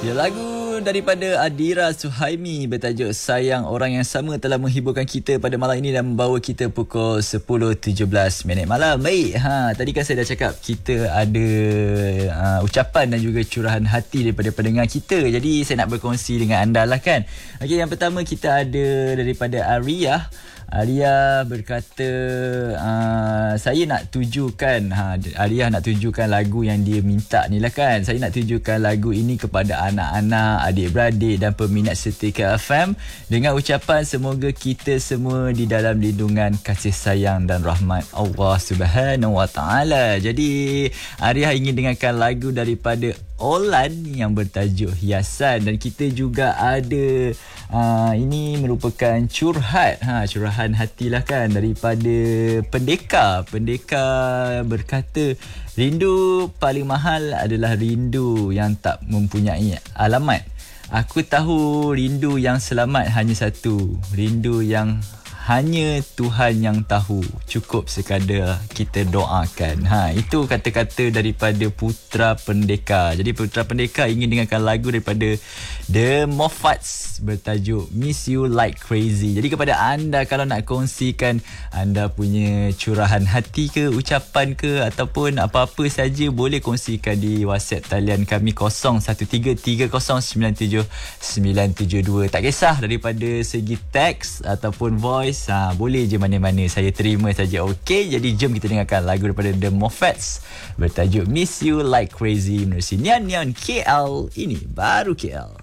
Ya, lagu daripada Adira Suhaimi bertajuk Sayang Orang Yang Sama telah menghiburkan kita pada malam ini dan membawa kita pukul 10.17 malam. Baik, tadi kan saya dah cakap kita ada ucapan dan juga curahan hati daripada pendengar kita. Jadi saya nak berkongsi dengan anda lah kan. Okey, yang pertama kita ada daripada Arya. Arya berkata saya nak tujukan Arya nak tujukan lagu yang dia minta ni lah kan. Saya nak tujukan lagu ini kepada anak-anak, adik-beradik dan peminat setia FM dengan ucapan semoga kita semua di dalam lindungan kasih sayang dan rahmat Allah Subhanahu Wa Taala. Jadi Arya ingin dengarkan lagu daripada Olan yang bertajuk Hiasan, dan kita juga ada ini merupakan curahan hati lah kan daripada Pendekar berkata rindu paling mahal adalah rindu yang tak mempunyai alamat. Aku tahu rindu yang selamat hanya satu, rindu yang hanya Tuhan yang tahu, cukup sekadar kita doakan. Itu kata-kata daripada Putra Pendekar. Jadi Putra Pendekar ingin dengarkan lagu daripada The Moffats bertajuk Miss You Like Crazy. Jadi kepada anda, kalau nak kongsikan anda punya curahan hati ke, ucapan ke, ataupun apa-apa saja, boleh kongsikan di WhatsApp talian kami 0173097972. Tak kisah daripada segi teks ataupun voice, boleh je mana-mana, saya terima saja. Okey, jadi jom kita dengarkan lagu daripada The Moffats bertajuk Miss You Like Crazy menerusi Nyan Nyan KL. Ini baru KL.